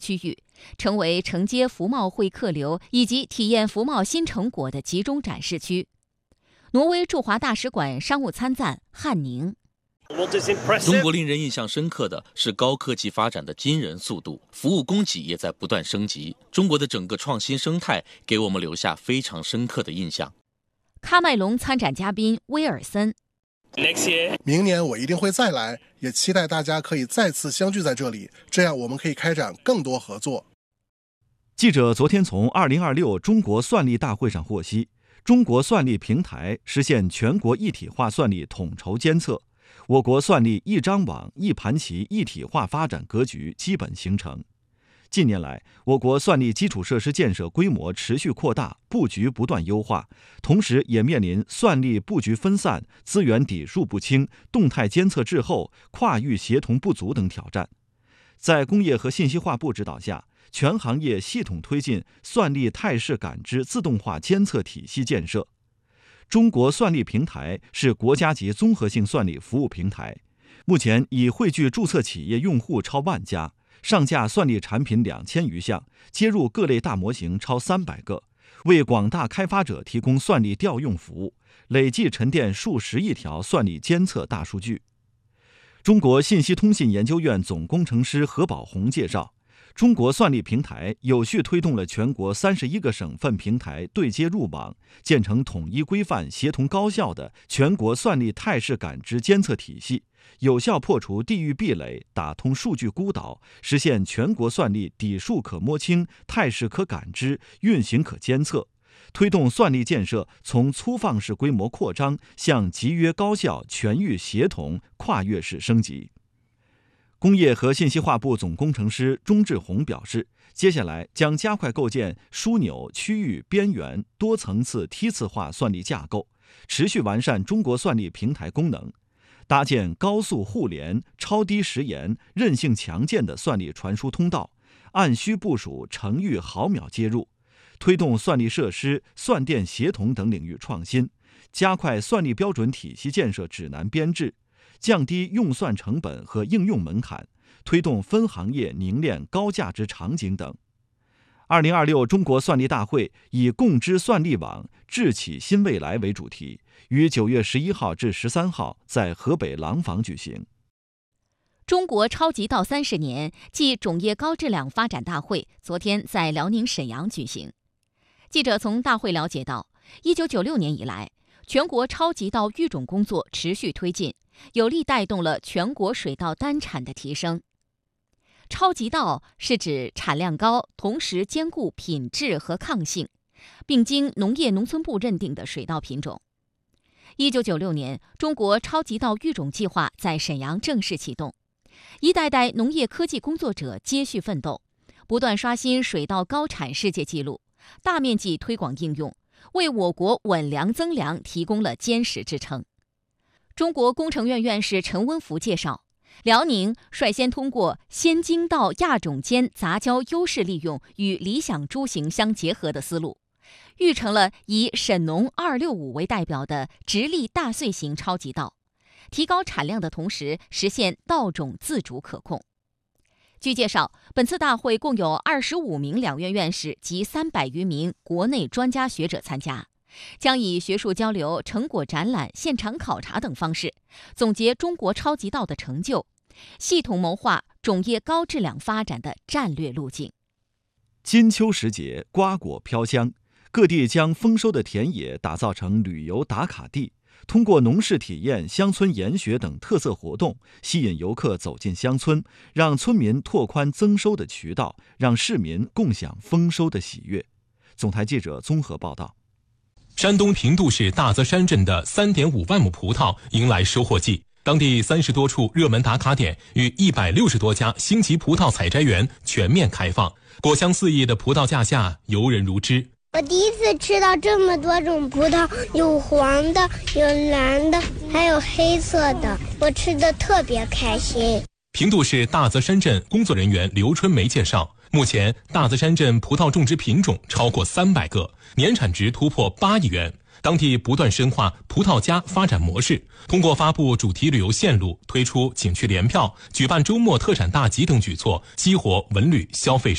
区域，成为承接服贸会客流以及体验服贸新成果的集中展示区。挪威驻华大使馆商务参赞汉宁。 中国令人印象深刻的是高科技发展的惊人速度，服务供给也在不断升级。中国的整个创新生态给我们留下非常深刻的印象。 喀麦隆参展嘉宾威尔森， 明年我一定会再来，也期待大家可以再次相聚在这里，这样我们可以开展更多合作。 记者昨天从2026中国算力大会上获悉，中国算力平台实现全国一体化算力统筹监测，我国算力一张网一盘棋一体化发展格局基本形成。近年来，我国算力基础设施建设规模持续扩大，布局不断优化，同时也面临算力布局分散、资源底数不清、动态监测滞后、跨域协同不足等挑战。在工业和信息化部指导下，全行业系统推进算力态势感知自动化监测体系建设。中国算力平台是国家级综合性算力服务平台，目前已汇聚注册企业用户超万家，上架算力产品2000余项，接入各类大模型超300个，为广大开发者提供算力调用服务，累计沉淀数十亿条算力监测大数据。中国信息通信研究院总工程师何宝红介绍，中国算力平台有序推动了全国31个省份平台对接入网，建成统一规范、协同高效的全国算力态势感知监测体系，有效破除地域壁垒，打通数据孤岛，实现全国算力底数可摸清、态势可感知、运行可监测，推动算力建设从粗放式规模扩张向集约高效、全域协同、跨越式升级。工业和信息化部总工程师钟志宏表示，接下来将加快构建枢纽、区域、边缘、多层次梯次化算力架构，持续完善中国算力平台功能，搭建高速互联、超低时延、韧性强健的算力传输通道，按需部署程域毫秒接入，推动算力设施、算电协同等领域创新，加快算力标准体系建设指南编制，降低用算成本和应用门槛，推动分行业凝练高价值场景等。2026中国算力大会以共织算力网，智启新未来为主题，于9月11号至13号在河北廊坊举行。 中国超级道30年暨种业高质量发展大会昨天在辽宁沈阳举行。记者从大会了解到，1996年以来，全国超级道育种工作持续推进，有力带动了全国水稻单产的提升。超级稻是指产量高，同时兼顾品质和抗性，并经农业农村部认定的水稻品种。1996年，中国超级稻育种计划在沈阳正式启动，一代代农业科技工作者接续奋斗，不断刷新水稻高产世界纪录，大面积推广应用，为我国稳粮增粮提供了坚实支撑。中国工程院院士陈文福介绍，辽宁率先通过先精稻亚种间杂交优势利用与理想株型相结合的思路，育成了以沈农265为代表的直立大穗型超级稻，提高产量的同时实现稻种自主可控。据介绍，本次大会共有25名两院院士及300余名国内专家学者参加，将以学术交流、成果展览、现场考察等方式，总结中国超级稻的成就，系统谋划种业高质量发展的战略路径。 金秋时节，瓜果飘香，各地将丰收的田野打造成旅游打卡地，通过农事体验、乡村研学等特色活动，吸引游客走进乡村，让村民拓宽增收的渠道，让市民共享丰收的喜悦。总台记者综合报道。 山东平度市大泽山镇的3.5万亩葡萄迎来收获季，当地30多处热门打卡点与160多家星级葡萄采摘园全面开放，果香四溢的葡萄架下游人如织。 我第一次吃到这么多种葡萄，有黄的，有蓝的，还有黑色的，我吃得特别开心。 平度市大泽山镇工作人员刘春梅介绍，目前大泽山镇葡萄种植品种超过300个，年产值突破8亿元。当地不断深化葡萄加发展模式，通过发布主题旅游线路、推出景区联票、举办周末特产大集等举措，激活文旅消费